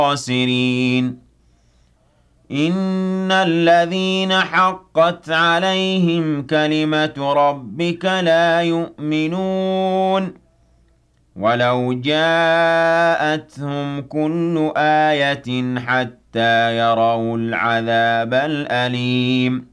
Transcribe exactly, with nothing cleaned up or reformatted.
الخاسرين إن الذين حقت عليهم كلمة ربك لا يؤمنون ولو جاءتهم كل آية حتى يروا العذاب الأليم